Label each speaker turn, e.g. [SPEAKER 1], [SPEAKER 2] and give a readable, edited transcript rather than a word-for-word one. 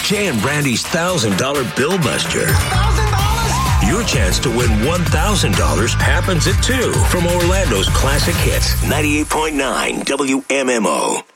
[SPEAKER 1] Jay and Brandy's $1,000 Bill Buster. Your chance to win $1,000 happens at 2 from Orlando's Classic Hits, 98.9 WMMO.